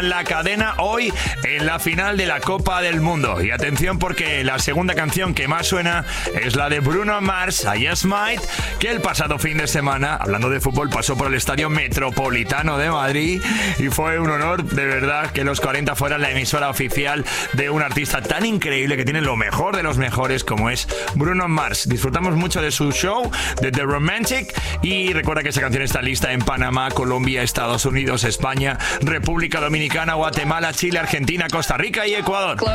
la cadena hoy en la final de la Copa del Mundo. Y atención porque la segunda canción que más suena es la de Bruno Mars, I Just Might, que el pasado fin de semana, hablando de fútbol, pasó por el Estadio Metropolitano de Madrid y fue un honor de verdad que los 40 fueran la emisora oficial de un artista tan increíble que tiene lo mejor de los mejores como es Bruno Mars. Disfrutamos mucho de su show, de The Romantic, y recuerda que esta canción está lista en Panamá, Colombia, Estados Unidos, España, República Dominicana, Guatemala, Chile, Argentina, Costa Rica y Ecuador.